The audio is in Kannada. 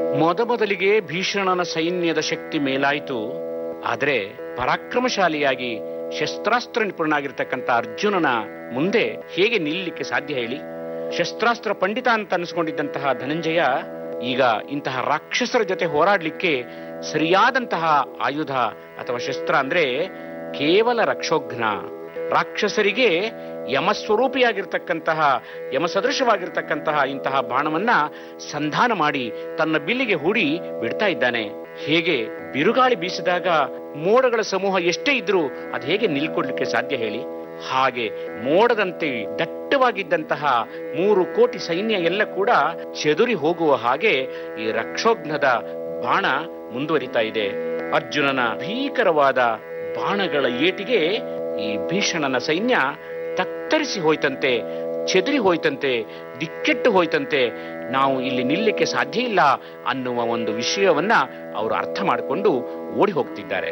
ಮೊದಲಿಗೆ ಭೀಷಣನ ಸೈನ್ಯದ ಶಕ್ತಿ ಮೇಲಾಯಿತು. ಆದರೆ ಪರಾಕ್ರಮಶಾಲಿಯಾಗಿ ಶಸ್ತ್ರಾಸ್ತ್ರ ನಿಪುಣನಾಗಿರ್ತಕ್ಕಂಥ ಅರ್ಜುನನ ಮುಂದೆ ಹೇಗೆ ನಿಲ್ಲಲಿಕ್ಕೆ ಸಾಧ್ಯ ಹೇಳಿ? ಶಸ್ತ್ರಾಸ್ತ್ರ ಪಂಡಿತ ಅಂತ ಅನಿಸ್ಕೊಂಡಿದ್ದಂತಹ ಧನಂಜಯ ಈಗ ಇಂತಹ ರಾಕ್ಷಸರ ಜೊತೆ ಹೋರಾಡ್ಲಿಕ್ಕೆ ಸರಿಯಾದಂತಹ ಆಯುಧ ಅಥವಾ ಶಸ್ತ್ರ ಅಂದ್ರೆ ಕೇವಲ ರಕ್ಷೋಘ್ನ. ರಾಕ್ಷಸರಿಗೆ ಯಮಸ್ವರೂಪಿಯಾಗಿರ್ತಕ್ಕಂತಹ ಯಮಸದೃಶವಾಗಿರ್ತಕ್ಕಂತಹ ಇಂತಹ ಬಾಣವನ್ನ ಸಂಧಾನ ಮಾಡಿ ತನ್ನ ಬಿಲ್ಲಿಗೆ ಹೂಡಿ ಬಿಡ್ತಾ ಇದ್ದಾನೆ. ಹೇಗೆ ಬಿರುಗಾಳಿ ಬೀಸಿದಾಗ ಮೋಡಗಳ ಸಮೂಹ ಎಷ್ಟೇ ಇದ್ರೂ ಅದು ಹೇಗೆ ನಿಲ್ಕೊಡ್ಲಿಕ್ಕೆ ಸಾಧ್ಯ ಹೇಳಿ? ಹಾಗೆ ಮೋಡದಂತೆ ದಟ್ಟವಾಗಿದ್ದಂತಹ 3 ಕೋಟಿ ಸೈನ್ಯ ಎಲ್ಲ ಕೂಡ ಚೆದುರಿ ಹೋಗುವ ಹಾಗೆ ಈ ರಕ್ಷೋಘ್ನದ ಬಾಣ ಮುಂದುವರಿತಾ ಇದೆ. ಅರ್ಜುನನ ಭೀಕರವಾದ ಬಾಣಗಳ ಏಟಿಗೆ ಈ ಭೀಷಣನ ಸೈನ್ಯ ತತ್ತರಿಸಿ ಹೋಯ್ತಂತೆ, ಚೆದರಿ ಹೋಯ್ತಂತೆ, ದಿಕ್ಕೆಟ್ಟು ಹೋಯ್ತಂತೆ. ನಾವು ಇಲ್ಲಿ ನಿಲ್ಲಕ್ಕೆ ಸಾಧ್ಯ ಇಲ್ಲ ಅನ್ನುವ ಒಂದು ವಿಷಯವನ್ನ ಅವರು ಅರ್ಥ ಮಾಡಿಕೊಂಡು ಓಡಿ ಹೋಗ್ತಿದ್ದಾರೆ.